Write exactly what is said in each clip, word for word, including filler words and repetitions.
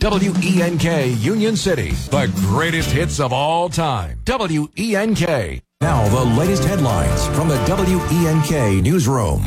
W E N K Union City, the greatest hits of all time. W E N K. Now the latest headlines from the W E N K newsroom.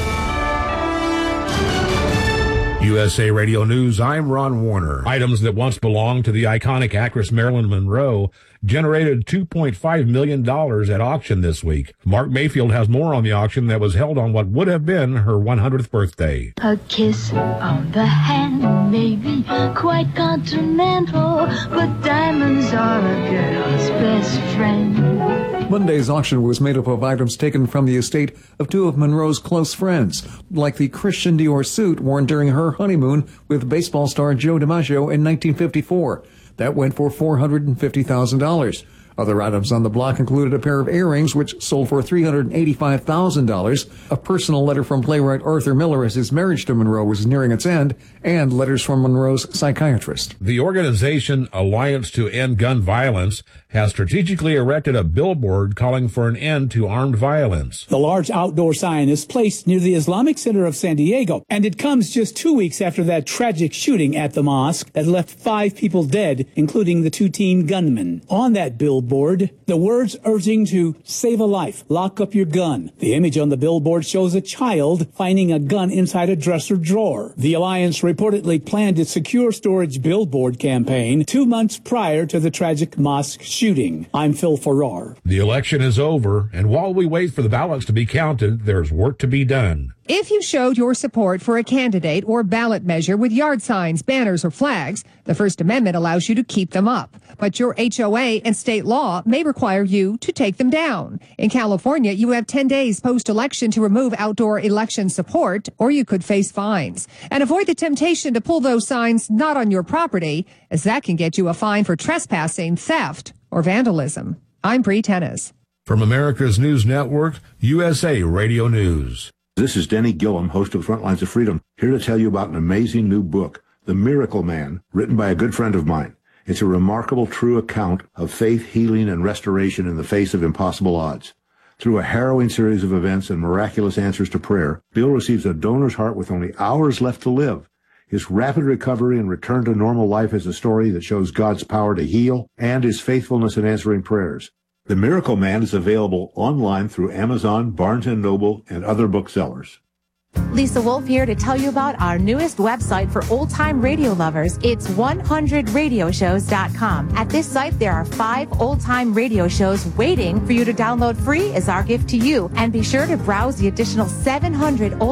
U S A Radio News, I'm Ron Warner. Items that once belonged to the iconic actress Marilyn Monroe generated two point five million dollars at auction this week. Mark Mayfield has more on the auction that was held on what would have been her one hundredth birthday. A kiss on the hand may be quite continental, but diamonds are a girl's best friend. Monday's auction was made up of items taken from the estate of two of Monroe's close friends, like the Christian Dior suit worn during her honeymoon with baseball star Joe DiMaggio in nineteen fifty-four. That went for four hundred fifty thousand dollars. Other items on the block included a pair of earrings, which sold for three hundred eighty-five thousand dollars, a personal letter from playwright Arthur Miller as his marriage to Monroe was nearing its end, and letters from Monroe's psychiatrist. The organization Alliance to End Gun Violence has strategically erected a billboard calling for an end to armed violence. The large outdoor sign is placed near the Islamic Center of San Diego, and it comes just two weeks after that tragic shooting at the mosque that left five people dead, including the two teen gunmen. On that billboard, Board, the words urging to save a life, lock up your gun. The image on the billboard shows a child finding a gun inside a dresser drawer. The Alliance reportedly planned its secure storage billboard campaign two months prior to the tragic mosque shooting. I'm Phil Farrar. The election is over, and while we wait for the ballots to be counted, there's work to be done. If you showed your support for a candidate or ballot measure with yard signs, banners, or flags, the First Amendment allows you to keep them up. But your H O A and state law may require you to take them down. In California, you have ten days post-election to remove outdoor election support, or you could face fines. And avoid the temptation to pull those signs not on your property, as that can get you a fine for trespassing, theft, or vandalism. I'm Bree Tennis. From America's News Network, U S A Radio News. This is Denny Gillum, host of Frontlines of Freedom, here to tell you about an amazing new book, The Miracle Man, written by a good friend of mine. It's a remarkable, true account of faith, healing, and restoration in the face of impossible odds. Through a harrowing series of events and miraculous answers to prayer, Bill receives a donor's heart with only hours left to live. His rapid recovery and return to normal life is a story that shows God's power to heal and his faithfulness in answering prayers. The Miracle Man is available online through Amazon, Barnes and Noble, and other booksellers. Lisa Wolf here to tell you about our newest website for old-time radio lovers. It's one hundred radio shows dot com. At this site, there are five old-time radio shows waiting for you to download free as our gift to you. And be sure to browse the additional seven hundred old